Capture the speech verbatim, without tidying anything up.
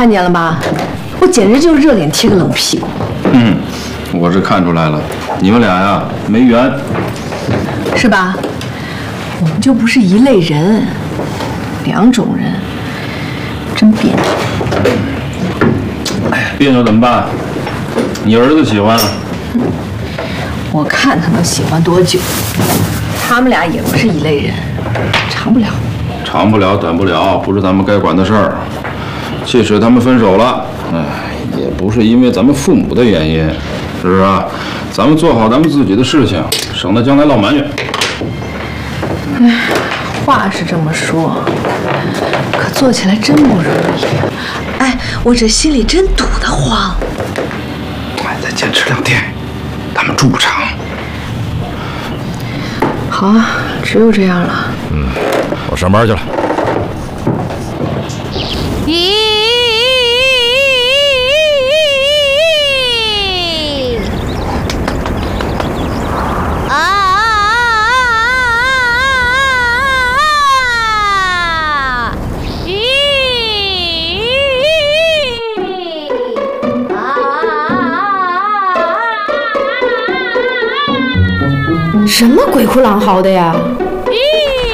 看见了吧？我简直就是热脸贴个冷屁股。 嗯，我是看出来了，你们俩呀没缘， 是吧？我们就不是一类人，两种人，真别扭。 哎，别扭怎么办？你儿子喜欢。 我看他能喜欢多久？他们俩也不是一类人，长不了。 长不了，短不了，不是咱们该管的事儿。即使他们分手了，哎，也不是因为咱们父母的原因，是不是啊？咱们做好咱们自己的事情，省得将来落埋怨。 哎，话是这么说，可做起来真不容易。哎，我这心里真堵得慌。 哎，再坚持两天，他们住不长。 好啊，只有这样了。 嗯，我上班去了。 咦！啊！咦！啊！ 什么鬼哭狼嚎的呀？